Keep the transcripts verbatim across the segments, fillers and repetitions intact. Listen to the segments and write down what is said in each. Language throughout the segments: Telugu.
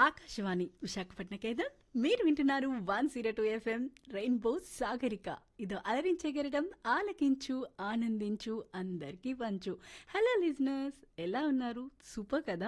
ఆకాశవాణి విశాఖపట్నం కేంద్రం మీరు వింటున్నారు one zero two FM rainbow Sagarika. ఇదో అలరించే గరడం ఆలకించు ఆనందించు అందరికీ పంచు. హలో లిజనర్స్, ఎలా ఉన్నారు? సూపర్ కదా.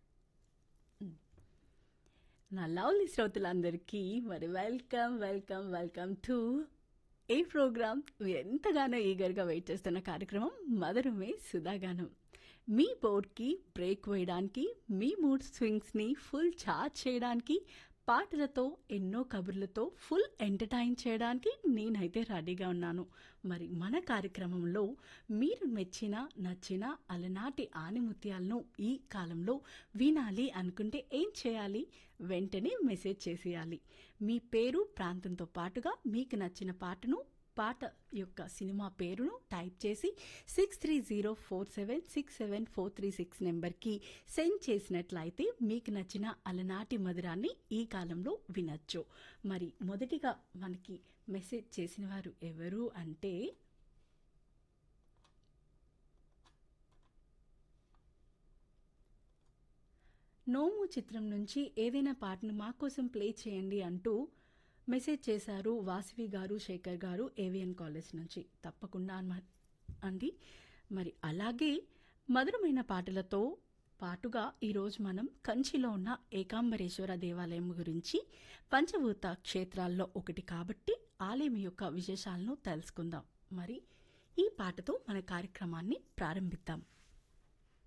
నా లవ్లీ శ్రోతలందరికీ మరి welcome welcome welcome to A programme మీరు ఎంతగానో ఈగర్గా వెయిట్ చేస్తున్న కార్యక్రమం మధురమే సుధాగానం. మీ బోర్డ్కి బ్రేక్ వేయడానికి, మీ మూడ్ స్వింగ్స్ని ఫుల్ ఛార్జ్ చేయడానికి, పాటలతో ఎన్నో కబుర్లతో ఫుల్ ఎంటర్టైన్ చేయడానికి నేనైతే రెడీగా ఉన్నాను. మరి మన కార్యక్రమంలో మీరు మెచ్చిన నచ్చిన అలనాటి ఆణిముత్యాలను ఈ కాలంలో వినాలి అనుకుంటే ఏం చేయాలి? వెంటనే మెసేజ్ చేసేయాలి. మీ పేరు ప్రాంతంతో పాటుగా మీకు నచ్చిన పాటను, పాట యొక్క సినిమా పేరును టైప్ చేసి six three zero four seven six seven four three six నెంబర్కి సెండ్ చేసినట్లయితే మీకు నచ్చిన అలనాటి మధురాన్ని ఈ కాలంలో వినొచ్చు. మరి మొదటిగా మనకి మెసేజ్ చేసిన వారు ఎవరు అంటే నోము చిత్రం నుంచి ఏదైనా పాటను మా కోసం ప్లే చేయండి అంటూ మెసేజ్ చేశారు వాసవి గారు, శేఖర్ గారు ఏవిఎన్ కాలేజ్ నుంచి. తప్పకుండా అండి. మరి అలాగే మధురమైన పాటలతో పాటుగా ఈరోజు మనం కంచిలో ఉన్న ఏకాంబరేశ్వర దేవాలయం గురించి, పంచభూత క్షేత్రాల్లో ఒకటి కాబట్టి ఆలయం యొక్క విశేషాలను తెలుసుకుందాం. మరి ఈ పాటతో మన కార్యక్రమాన్ని ప్రారంభిద్దాం.